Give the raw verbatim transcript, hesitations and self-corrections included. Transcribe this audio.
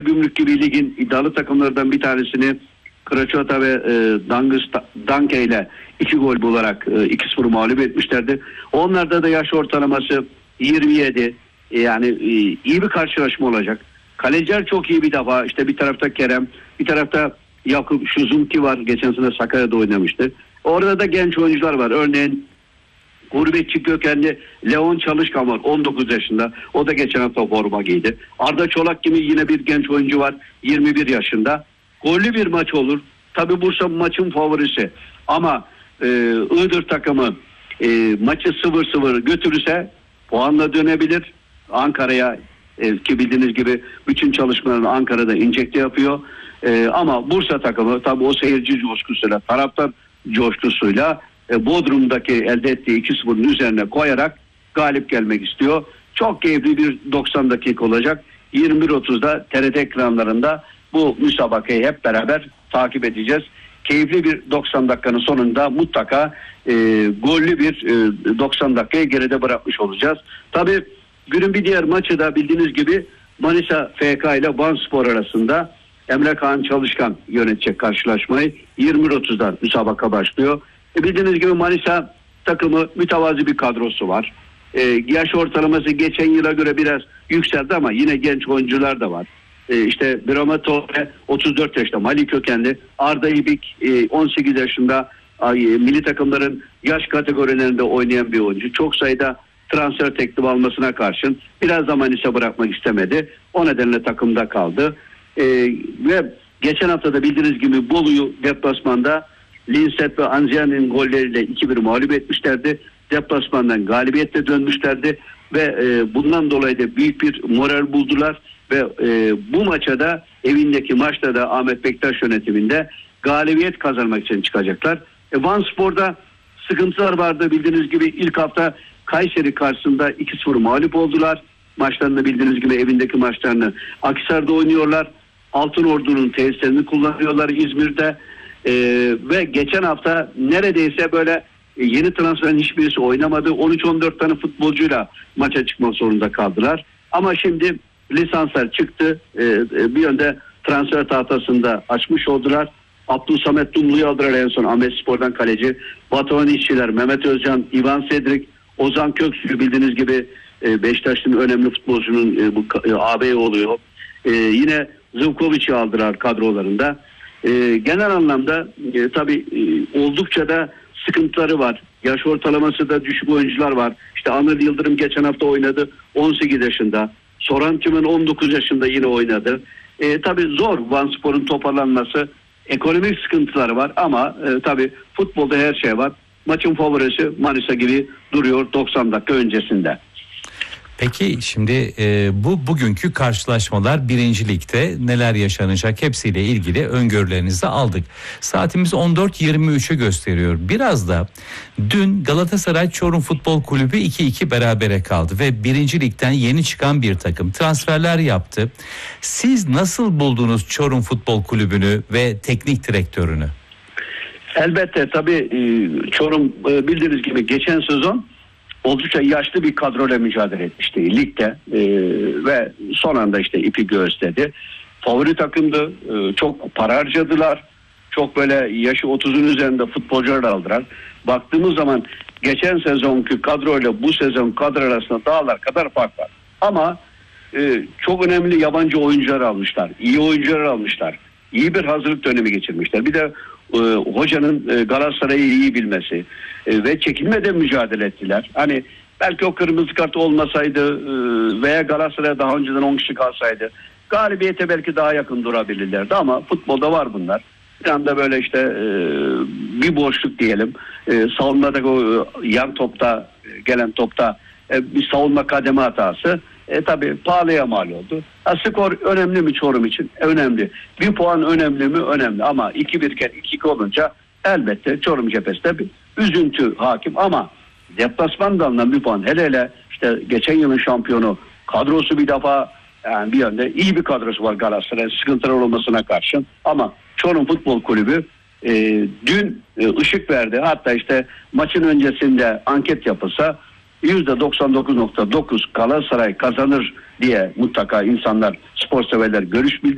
Gümrük gibi ligin iddialı takımlardan bir tanesini Kıraçota ve e, Dangıs, Danke ile iki gol bularak e, iki sıfır mağlup etmişlerdi. Onlarda da yaş ortalaması yirmi yedi. E, yani e, iyi bir karşılaşma olacak. Kaleciler çok iyi bir defa. İşte bir tarafta Kerem, bir tarafta Yakup Şuzumki var. Geçen sene Sakarya'da oynamıştı. Orada da genç oyuncular var. Örneğin gurbetçi kökenli Leon Çalışkan var, on dokuz yaşında. O da geçen hafta forma giydi. Arda Çolak gibi yine bir genç oyuncu var, yirmi bir yaşında. Gollü bir maç olur. Tabi Bursa maçın favorisi. Ama e, Iğdır takımı e, maçı sıfır sıfır götürürse puanla dönebilir. Ankara'ya e, ki bildiğiniz gibi bütün çalışmalarını Ankara'da injekte yapıyor. E, ama Bursa takımı tabi o seyirci coşkusuyla, taraftar coşkusuyla e, Bodrum'daki elde ettiği iki sıfırın üzerine koyarak galip gelmek istiyor. Çok keyifli bir doksan dakika olacak. yirmi bir otuzda T R T ekranlarında bu müsabakayı hep beraber takip edeceğiz. Keyifli bir doksan dakikanın sonunda mutlaka e, gollü bir e, doksan dakikayı geride bırakmış olacağız. Tabii günün bir diğer maçı da bildiğiniz gibi Manisa F K ile Vanspor arasında. Emre Kaan Çalışkan yönetecek karşılaşmayı. yirmi bir otuzda müsabaka başlıyor. E bildiğiniz gibi Manisa takımı mütevazi bir kadrosu var. E, yaş ortalaması geçen yıla göre biraz yükseldi ama yine genç oyuncular da var. E, işte Birama Tore otuz dört yaşında Mali kökenli, Arda İbik e, on sekiz yaşında e, milli takımların yaş kategorilerinde oynayan bir oyuncu. Çok sayıda transfer teklifi almasına karşın biraz da Manisa bırakmak istemedi. O nedenle takımda kaldı. E, ve geçen hafta da bildiğiniz gibi Bolu'yu deplasmanda Linset ve Anzian'ın golleriyle iki bir mağlup etmişlerdi. Deplasmandan galibiyetle dönmüşlerdi ve e, bundan dolayı da büyük bir moral buldular ve e, bu maça da evindeki maçta da Ahmet Bektaş yönetiminde galibiyet kazanmak için çıkacaklar. E, Vanspor'da sıkıntılar vardı, bildiğiniz gibi ilk hafta Kayseri karşısında iki sıfır mağlup oldular. Maçlarını bildiğiniz gibi evindeki maçlarını Akhisar'da oynuyorlar. Altınordu'nun tesislerini kullanıyorlar İzmir'de. Ee, ve geçen hafta neredeyse böyle yeni transferin hiçbirisi oynamadı. on üç on dört tane futbolcuyla maça çıkmak zorunda kaldılar. Ama şimdi lisanslar çıktı. Ee, bir yönde transfer tahtasında açmış oldular. Abdülsamet Dumlu'yu aldılar en son Ahmetspor'dan kaleci. Batuhan İşçiler, Mehmet Özcan, İvan Sedrik, Ozan Köksü bildiğiniz gibi e, Beşiktaş'ın önemli futbolcunun e, bu e, ağabeyi oluyor. E, yine Zivkovic'i aldılar kadrolarında. E, genel anlamda e, tabii e, oldukça da sıkıntıları var. Yaş ortalaması da düşük oyuncular var. İşte Anıl Yıldırım geçen hafta oynadı. on sekiz yaşında. Soran Tümen on dokuz yaşında yine oynadı. E, tabii zor Vanspor'un toparlanması. Ekonomik sıkıntıları var ama e, tabii futbolda her şey var. Maçın favorisi Manisa gibi duruyor doksan dakika öncesinde. Peki şimdi e, bu bugünkü karşılaşmalar birinci ligde neler yaşanacak hepsiyle ilgili öngörülerinizi aldık. Saatimiz on dört yirmi üçü gösteriyor. Biraz da dün Galatasaray Çorum Futbol Kulübü iki iki berabere kaldı ve birinci ligden yeni çıkan bir takım transferler yaptı. Siz nasıl buldunuz Çorum Futbol Kulübü'nü ve teknik direktörünü? Elbette tabii Çorum bildiğiniz gibi geçen sezon oldukça yaşlı bir kadroyla mücadele etmişti ligde ee, ve son anda işte ipi gösterdi. Favori takımdı, ee, çok para harcadılar, çok böyle yaşı otuzun üzerinde futbolcular aldılar. Baktığımız zaman geçen sezonki kadroyla bu sezon kadro arasında dağlar kadar fark var. Ama e, çok önemli yabancı oyuncular almışlar, iyi oyuncular almışlar, iyi bir hazırlık dönemi geçirmişler. Bir de e, hocanın e, Galatasaray'ı iyi bilmesi e, ve çekilmeden mücadele ettiler. Hani belki o kırmızı kart olmasaydı e, veya Galatasaray'a daha önceden on kişi kalsaydı galibiyete belki daha yakın durabilirlerdi ama futbolda var bunlar. Bir anda böyle işte e, bir boşluk diyelim. E, savunmadaki o yan topta gelen topta e, bir savunma kademe hatası. E tabi pahalıya mal oldu. Ha, skor önemli mi Çorum için? E, önemli. Bir puan önemli mi? Önemli. Ama iki bir iken iki iki olunca elbette Çorum cephesinde bir üzüntü hakim ama deplasmanda alınan bir puan hele hele işte geçen yılın şampiyonu kadrosu bir defa yani bir yönde iyi bir kadrosu var Galatasaray sıkıntılar olmasına karşın ama Çorum Futbol Kulübü e, dün e, ışık verdi. Hatta işte maçın öncesinde anket yapılsa yüzde doksan dokuz nokta dokuz Galatasaray kazanır diye mutlaka insanlar, spor severler görüş bildirdi.